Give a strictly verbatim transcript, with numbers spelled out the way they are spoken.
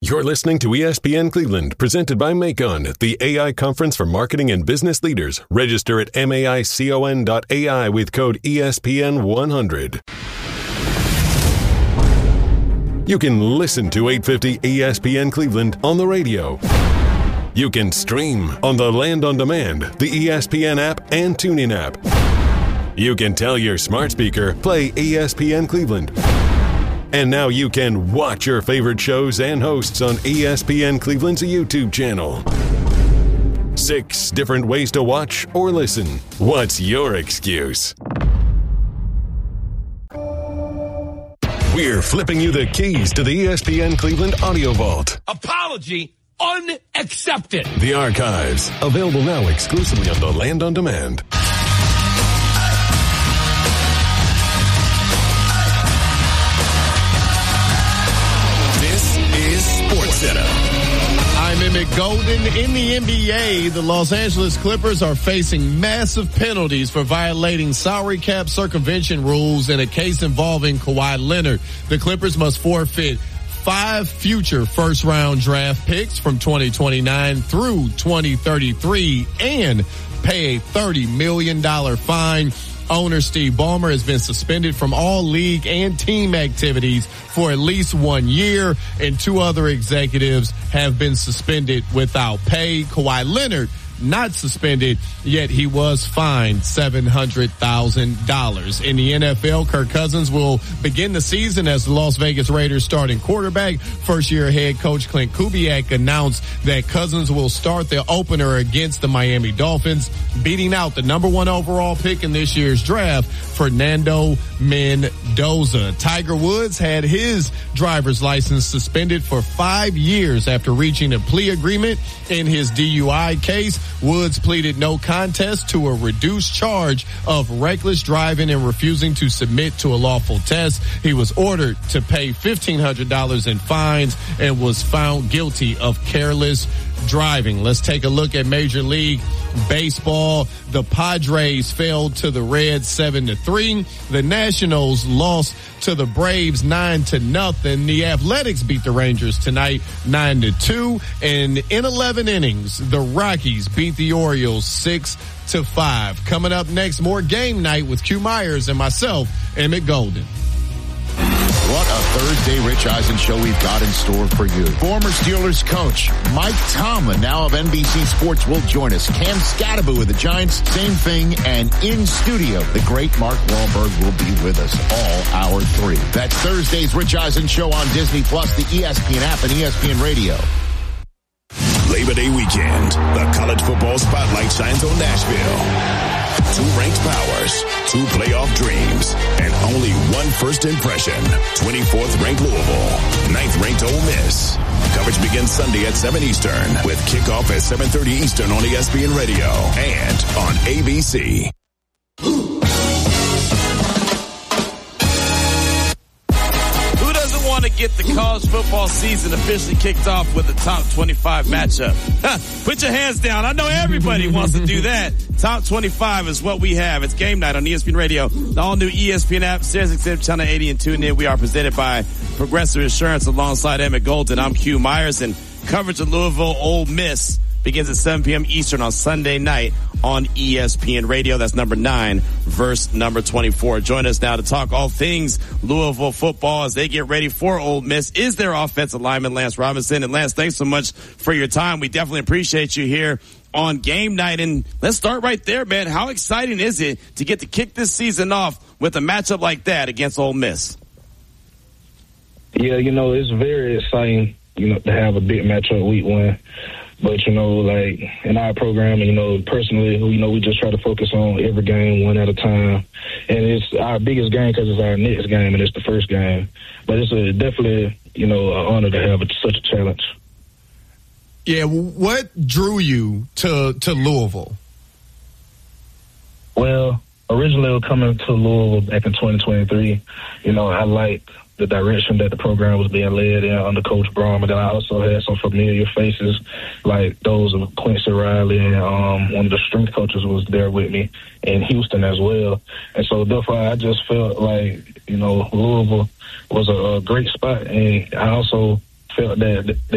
You're listening to E S P N Cleveland, presented by Macon, the A I conference for marketing and business leaders. Register at maicon dot A I with code E S P N one hundred. You can listen to eight fifty E S P N Cleveland on the radio. You can stream on the Land on Demand, the E S P N app, and TuneIn app. You can tell your smart speaker, play E S P N Cleveland. And now you can watch your favorite shows and hosts on E S P N Cleveland's YouTube channel. Six different ways to watch or listen. What's your excuse? We're flipping you the keys to the E S P N Cleveland Audio Vault. Apology unaccepted. The archives, available now exclusively on the Land on Demand. I'm Emmett Golden. In the N B A, the Los Angeles Clippers are facing massive penalties for violating salary cap circumvention rules in a case involving Kawhi Leonard. The Clippers must forfeit five future first-round draft picks from twenty twenty-nine through twenty thirty-three and pay a thirty million dollars fine. Owner Steve Ballmer has been suspended from all league and team activities for at least one year, and two other executives have been suspended without pay. Kawhi Leonard not suspended, yet he was fined seven hundred thousand dollars. In the N F L, Kirk Cousins will begin the season as the Las Vegas Raiders starting quarterback. First-year head coach Clint Kubiak announced that Cousins will start the opener against the Miami Dolphins, beating out the number one overall pick in this year's draft, Fernando Mendoza. Tiger Woods had his driver's license suspended for five years after reaching a plea agreement in his D U I case. Woods pleaded no contest to a reduced charge of reckless driving and refusing to submit to a lawful test. He was ordered to pay fifteen hundred dollars in fines and was found guilty of careless driving. Let's take a look at Major League Baseball. The Padres fell to the Reds seven to three. The Nationals lost to the Braves nine to nothing. The Athletics beat the Rangers tonight nine to two. And in eleven innings, the Rockies beat the Orioles six to five. Coming up next, more Game Night with Q Myers and myself, Emmett Golden. What a Thursday Rich Eisen show we've got in store for you. Former Steelers coach Mike Tomlin, now of N B C Sports, will join us. Cam Scatterbo of the Giants, same thing. And in studio, the great Mark Wahlberg will be with us all hour three. That's Thursday's Rich Eisen show on Disney Plus, the E S P N app, and E S P N Radio. Labor Day weekend, the college football spotlight shines on Nashville. Two ranked powers, two playoff dreams, and only one first impression. twenty-fourth ranked Louisville, ninth ranked Ole Miss. Coverage begins Sunday at seven Eastern with kickoff at seven thirty Eastern on E S P N Radio and on A B C. To get the college football season officially kicked off with a top twenty-five matchup. Put your hands down. I know everybody wants to do that. Top twenty-five is what we have. It's Game Night on E S P N Radio, the all new E S P N app, Sirius X M Channel eighty, and tune in. We are presented by Progressive Insurance alongside Emmett Golden. I'm Q Myers, and coverage of Louisville Ole Miss begins at seven p.m. Eastern on Sunday night on E S P N Radio. That's number nine versus number twenty-four. Join us now to talk all things Louisville football as they get ready for Ole Miss. Is their offensive lineman Lance Robinson? And Lance, thanks so much for your time. We definitely appreciate you here on Game Night. And let's start right there, man. How exciting is it to get to kick this season off with a matchup like that against Ole Miss? Yeah, you know, it's very exciting, you know, to have a big matchup week one. But, you know, like in our program, you know, personally, you know, we just try to focus on every game one at a time. And it's our biggest game because it's our next game and it's the first game. But it's a, definitely, you know, an honor to have such a challenge. Yeah, what drew you to, to Louisville? Well, originally coming to Louisville back in twenty twenty-three, you know, I liked the direction that the program was being led in under Coach Braun, but then I also had some familiar faces like those of Quincy Riley, and um, one of the strength coaches was there with me in Houston as well. And so therefore I just felt like, you know, Louisville was a, a great spot, and I also felt that